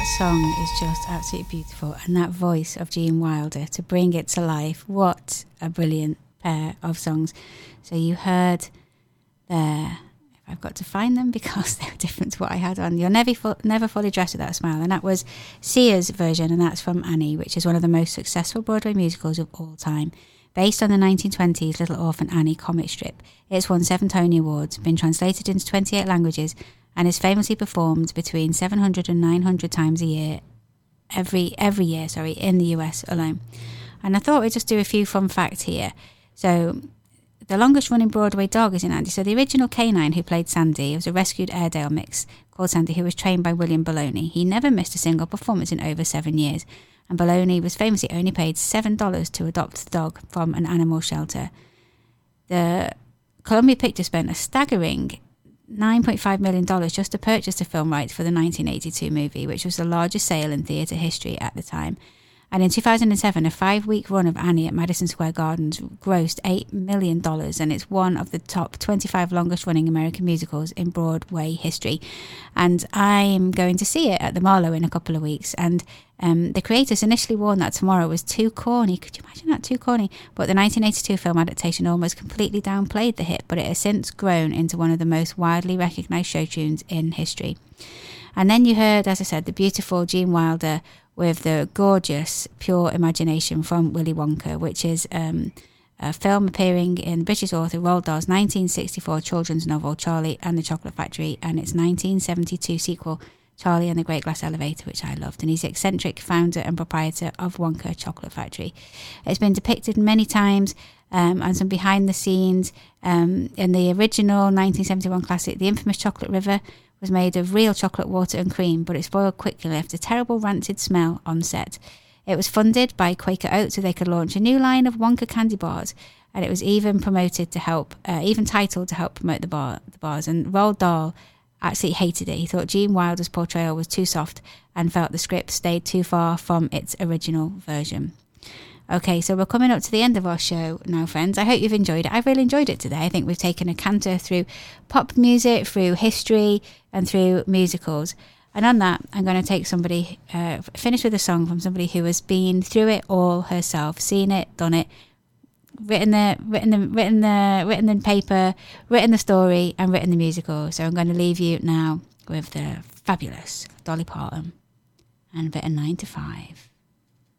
song is just absolutely beautiful, and that voice of Gene Wilder to bring it to life, what a brilliant pair of songs. So you heard there, I've got to find them because they were different to what I had on, You're Never Fully Dressed Without a Smile, and that was Sia's version, and that's from Annie, which is one of the most successful Broadway musicals of all time. Based on the 1920s Little Orphan Annie comic strip, it's won 7 Tony Awards, been translated into 28 languages, and is famously performed between 700 and 900 times a year, every year, in the US alone. And I thought we'd just do a few fun facts here. So, the longest running Broadway dog is in Andy. So the original canine who played Sandy was a rescued Airedale mix called Sandy, who was trained by William Bologna. He never missed a single performance in over 7 years. And Bologna was famously only paid $7 to adopt the dog from an animal shelter. The Columbia Pictures spent a staggering $9.5 million just to purchase the film rights for the 1982 movie, which was the largest sale in theatre history at the time. And in 2007, a 5-week run of Annie at Madison Square Gardens grossed $8 million, and it's one of the top 25 longest-running American musicals in Broadway history. And I'm going to see it at the Marlowe in a couple of weeks, and the creators initially warned that tomorrow was too corny. Could you imagine that? Too corny. But the 1982 film adaptation almost completely downplayed the hit, but it has since grown into one of the most widely recognised show tunes in history. And then you heard, as I said, the beautiful Gene Wilder with the gorgeous Pure Imagination from Willy Wonka, which is a film appearing in British author Roald Dahl's 1964 children's novel Charlie and the Chocolate Factory, and its 1972 sequel Charlie and the Great Glass Elevator, which I loved. And he's the eccentric founder and proprietor of Wonka Chocolate Factory. It's been depicted many times, and some behind the scenes. In the original 1971 classic, The Infamous Chocolate River was made of real chocolate water and cream, but it spoiled quickly and left a terrible rancid smell on set. It was funded by Quaker Oats so they could launch a new line of Wonka candy bars, and it was even promoted to help, even titled to help promote the bars. And Roald Dahl actually hated it. He thought Gene Wilder's portrayal was too soft and felt the script stayed too far from its original version. Okay, so we're coming up to the end of our show now, friends. I hope you've enjoyed it. I've really enjoyed it today. I think we've taken a canter through pop music, through history, and through musicals. And on that, I'm going to take somebody, finish with a song from somebody who has been through it all herself, seen it, done it, written the paper, written the story, and written the musical. So I'm going to leave you now with the fabulous Dolly Parton and a bit of 9 to 5.